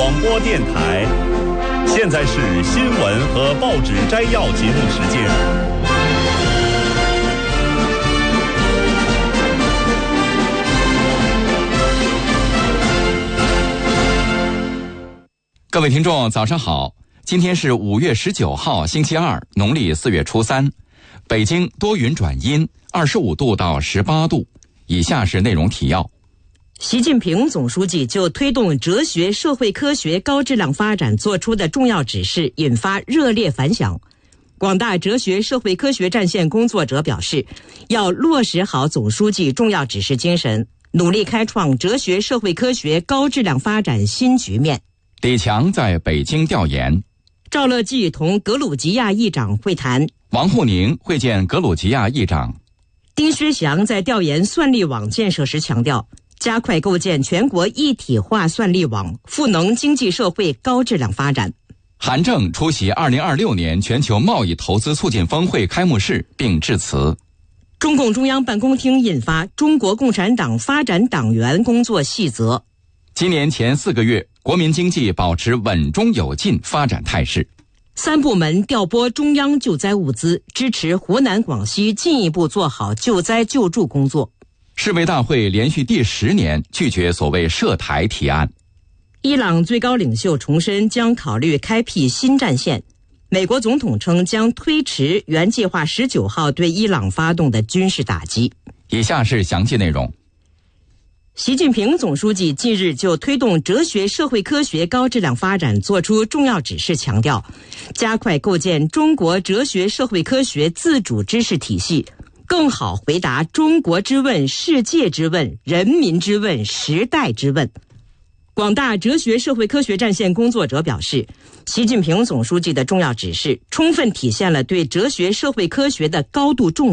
广播电台。现在是新闻和报纸摘要节目时间。 各位听众早上好，今天是5月19号星期二，农历4月初3。北京多云转阴，25度到18度。以下是内容提要。 习近平总书记就推动哲学社会科学高质量发展作出的重要指示引发热烈反响。广大哲学社会科学战线工作者表示，要落实好总书记重要指示精神，努力开创哲学社会科学高质量发展新局面。 李强在北京调研， 赵乐际同格鲁吉亚议长会谈， 王沪宁会见格鲁吉亚议长。 丁薛祥在调研算力网建设时强调，加快构建全国一体化算力网，赋能经济社会高质量发展。 韩正出席2026年全球贸易投资促进峰会开幕式并致辞。 中共中央办公厅印发《中国共产党发展党员工作细则》。 今年前4个月，国民经济保持稳中有进发展态势。 3部门调拨中央救灾物资，支持湖南、广西进一步做好救灾救助工作。 世卫大会连续第10年拒绝所谓涉台提案。 伊朗最高领袖重申将考虑开辟新战线。美国总统称将推迟原计划19号对伊朗发动的军事打击。 以下是详细内容。 习近平总书记近日就推动哲学社会科学高质量发展作出重要指示，强调加快构建中国哲学社会科学自主知识体系，更好回答中国之问、世界之问、人民之问、时代之问。广大哲学社会科学战线工作者表示，习近平总书记的重要指示充分体现了对哲学社会科学的高度重视。